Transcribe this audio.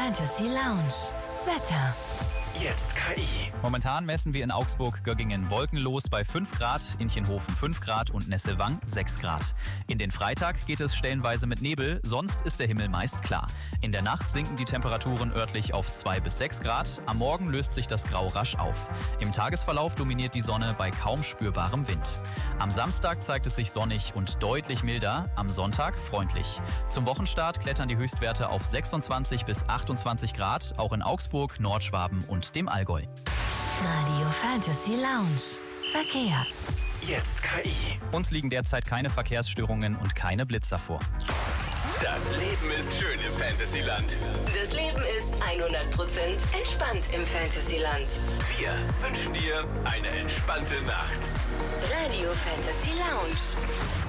Fantasy Lounge. Wetter. Jetzt KI. Momentan messen wir in Augsburg-Göggingen wolkenlos bei 5 Grad, Inchenhofen 5 Grad und Nesselwang 6 Grad. In den Freitag geht es stellenweise mit Nebel, sonst ist der Himmel meist klar. In der Nacht sinken die Temperaturen örtlich auf 2 bis 6 Grad. Am Morgen löst sich das Grau rasch auf. Im Tagesverlauf dominiert die Sonne bei kaum spürbarem Wind. Am Samstag zeigt es sich sonnig und deutlich milder, am Sonntag freundlich. Zum Wochenstart klettern die Höchstwerte auf 26 bis 28 Grad, auch in Augsburg, Nordschwaben und dem Allgäu. Radio Fantasy Lounge. Verkehr. Jetzt KI. Uns liegen derzeit keine Verkehrsstörungen und keine Blitzer vor. Das Leben ist schön im Fantasyland. Das Leben ist 100% entspannt im Fantasyland. Wir wünschen dir eine entspannte Nacht. Radio Fantasy Lounge.